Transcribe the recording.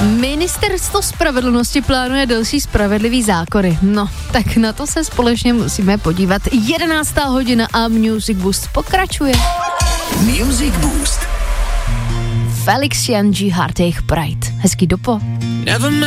Ministerstvo spravedlnosti plánuje další spravedlivý zákony. No, tak na to se společně musíme podívat. 11. hodina a Music Boost pokračuje. Music Boost. Felix Jan G. Heartache Pride. Hezký dopo.